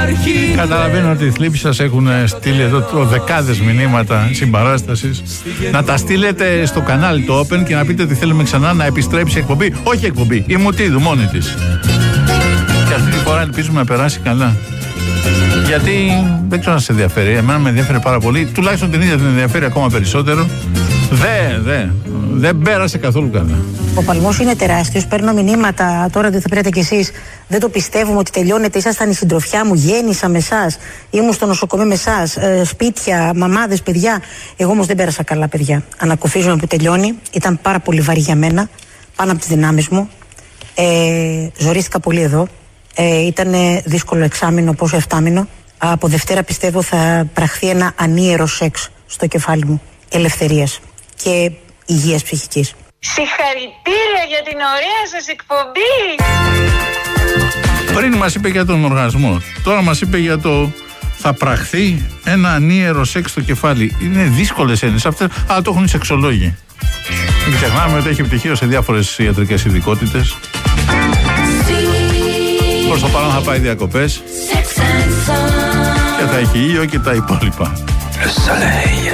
υπάρχει. Καταλαβαίνω ότι οι θλίψεις σας έχουν στείλει εδώ δεκάδες μηνύματα συμπαράστασης. Να τα στείλετε στο κανάλι το Open και να πείτε ότι θέλουμε ξανά να επιστρέψει η εκπομπή. Όχι εκπομπή, η Μουτίδου μόνη της. Και αυτή τη φορά ελπίζουμε να περάσει καλά. Γιατί δεν ξέρω αν σε ενδιαφέρει. Εμένα με ενδιαφέρει πάρα πολύ. Τουλάχιστον την ίδια την ενδιαφέρει ακόμα περισσότερο. Δεν πέρασε καθόλου καλά. Ο παλμός είναι τεράστιος. Παίρνω μηνύματα. Τώρα δεν θα πρέπει κι εσείς. Δεν το πιστεύουμε ότι τελειώνεται. Ήσασταν η συντροφιά μου. Γέννησα με εσάς. Ήμουν στο νοσοκομείο με εσάς. Σπίτια, μαμάδες, παιδιά. Εγώ όμως δεν πέρασα καλά, παιδιά. Ανακουφίζομαι που τελειώνει. Ήταν πάρα πολύ βαρύ για μένα. Πάνω από τις δυνάμεις μου. Ζορίστηκα πολύ εδώ. Ήταν δύσκολο εξάμηνο, πόσο εφτάμηνο. Από Δευτέρα πιστεύω θα πραχθεί ένα ανίερο σεξ στο κεφάλι μου. Ελευθερίας και υγείας ψυχικής. Συγχαρητήρια για την ωραία σας εκπομπή. Πριν μας είπε για τον οργασμό, τώρα μας είπε για το θα πραχθεί ένα ανίερο σεξ στο κεφάλι. Είναι δύσκολες έννοιες αυτές, αλλά το έχουν οι σεξολόγοι. Μην ξεχνάμε ότι έχει πτυχίο σε διάφορες ιατρικές ειδικότητες. Προς το παρόν θα πάει διακοπές και θα έχει ήλιο και τα υπόλοιπα.